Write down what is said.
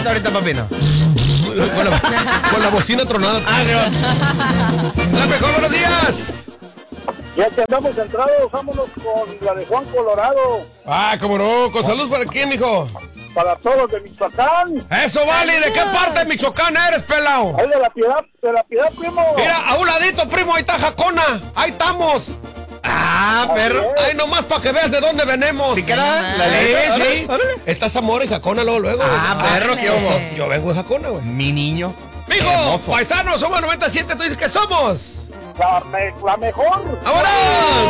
bonito ahorita, papino. Con la bocina tronada. La mejor, buenos días. Ya que andamos entrados, vámonos con la de Juan Colorado. Cómo no. ¿Con salud para quién, mijo? Para todos de Michoacán. Eso vale. ¿De qué parte de Michoacán eres, pelao? Ahí de la piedad, primo. Mira, a un ladito, primo, ahí está Jacona. Ahí estamos. Perro. Ay, nomás para que veas de dónde venimos. ¿Sí queda? Sí. Está Zamora y Jacona luego. Perro, qué ojo. Yo vengo de Jacona, güey. Mi niño. Mijo, Hermoso. paisanos, somos 97. ¿Tú dices que somos? La mejor. ¡Vámonos!